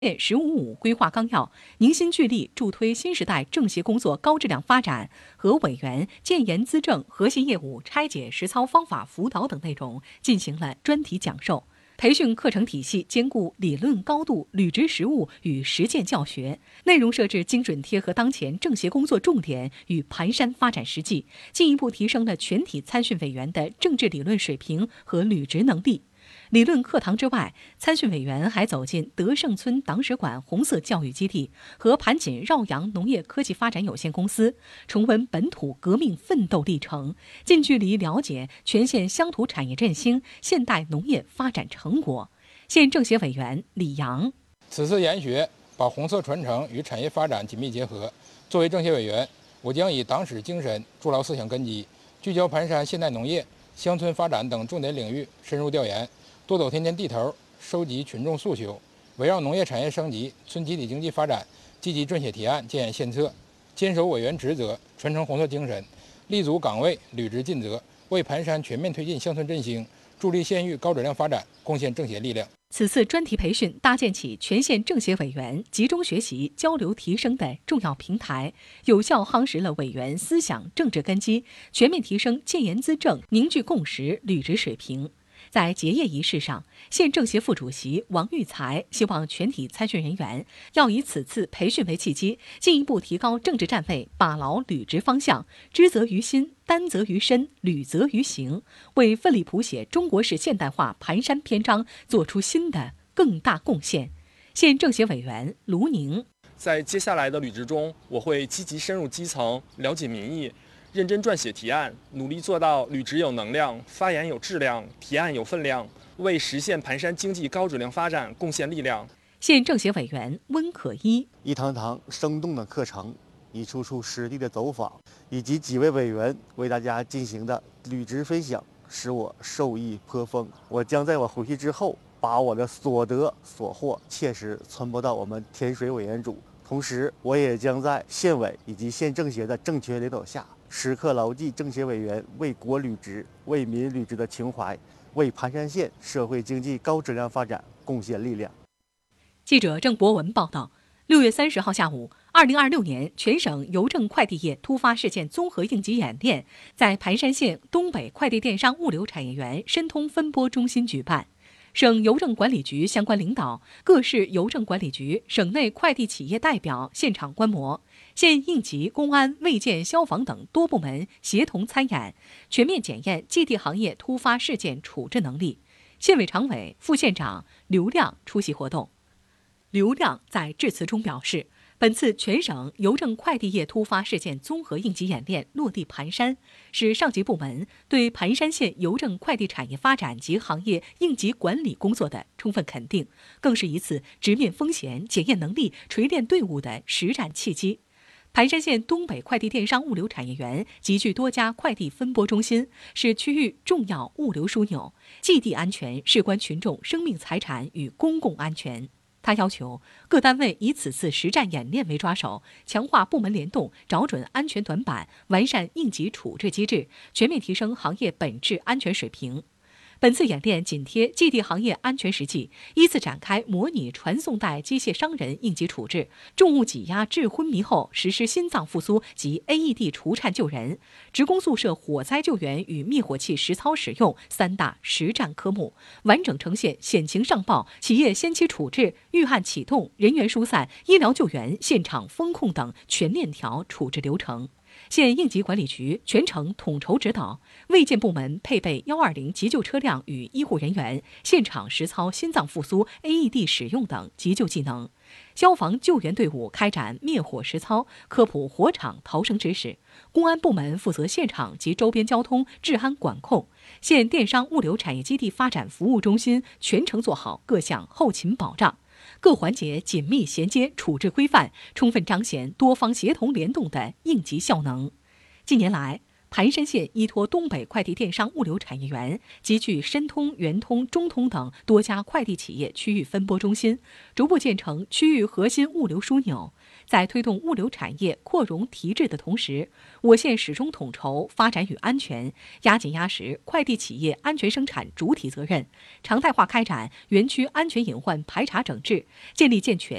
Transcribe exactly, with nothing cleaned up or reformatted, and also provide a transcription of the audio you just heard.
“十五五”规划纲要，凝心聚力助推新时代政协工作高质量发展和委员建言资政核心业务拆解实操方法辅导等内容进行了专题讲授。培训课程体系兼顾理论高度、履职实务与实践教学，内容设置精准贴合当前政协工作重点与盘山发展实际，进一步提升了全体参训委员的政治理论水平和履职能力。理论课堂之外，参训委员还走进德胜村党史馆红色教育基地和盘锦绕阳农业科技发展有限公司，重温本土革命奋斗历程，近距离了解全县乡土产业振兴、现代农业发展成果。县政协委员李阳： 此次研学把红色传承与产业发展紧密结合。作为政协委员，我将以党史精神筑牢思想根基，聚焦盘山现代农业、乡村发展等重点领域深入调研，多走天天地头，收集群众诉求，围绕农业产业升级、村集体经济发展，积极撰写提案、建言献策，坚守委员职责，传承红色精神，立足岗位，履职尽责，为盘山全面推进乡村振兴、助力县域高质量发展贡献政协力量。 此次专题培训搭建起全县政协委员集中学习、交流提升的重要平台，有效夯实了委员思想政治根基，全面提升建言资政、凝聚共识、履职水平。在结业仪式上，县政协副主席王育才希望全体参训人员要以此次培训为契机，进一步提高政治站位，把牢履职方向，知责于心，担责于身，履责于行，为奋力谱写中国式现代化盘山篇章做出新的更大贡献。县政协委员卢宁： 在接下来的履职中，我会积极深入基层，了解民意，认真撰写提案，努力做到履职有能量、发言有质量、提案有分量，为实现盘山经济高质量发展贡献力量。 县政协委员温可依： 一堂堂生动的课程，一处处实地的走访，以及几位委员为大家进行的履职分享，使我受益颇丰。我将在我回去之后，把我的所得所获切实传播到我们天水委员组，同时我也将在县委以及县政协的正确领导下，时刻牢记政协委员为国履职、为民履职的情怀，为盘山县社会经济高质量发展贡献力量。 记者郑博文报道，六月三十号下午，二零二六年全省邮政快递业突发事件综合应急演练在盘山县东北快递电商物流产业园申通分拨中心举办。省邮政管理局相关领导、各市邮政管理局、省内快递企业代表现场观摩，县应急、公安、卫健、消防等多部门协同参演，全面检验基地行业突发事件处置能力。县委常委、副县长刘亮出席活动。刘亮在致辞中表示，本次全省邮政快递业突发事件综合应急演练落地盘山，是上级部门对盘山县邮政快递产业发展及行业应急管理工作的充分肯定，更是一次直面风险、检验能力、锤炼队伍的实战契机。盘山县东北快递电商物流产业园集聚多家快递分拨中心，是区域重要物流枢纽，基地安全事关群众生命财产与公共安全。他要求各单位以此次实战演练为抓手，强化部门联动，找准安全短板，完善应急处置机制，全面提升行业本质安全水平。本次演练紧贴基地行业安全实际，依次展开模拟传送带机械伤人应急处置、重物挤压致昏迷后实施心脏复苏及 A E D 除颤救人、职工宿舍火灾救援与灭火器实操使用三大实战科目，完整呈现险情上报、企业先期处置、预案启动、人员疏散、医疗救援、现场风控等全链条处置流程。县应急管理局全程统筹指导，卫健部门配备一二零急救车辆与医护人员，现场实操心脏复苏、A E D 使用等急救技能。消防救援队伍开展灭火实操，科普火场逃生知识。公安部门负责现场及周边交通治安管控。县电商物流产业基地发展服务中心全程做好各项后勤保障。各环节紧密衔接处置规范，充分彰显多方协同联动的应急效能。近年来， 盘山县依托东北快递电商物流产业园，集聚申通、圆通、中通等多家快递企业区域分拨中心，逐步建成区域核心物流枢纽。在推动物流产业扩容提质的同时，我县始终统筹发展与安全，压紧压实快递企业安全生产主体责任，常态化开展园区安全隐患排查整治，建立健全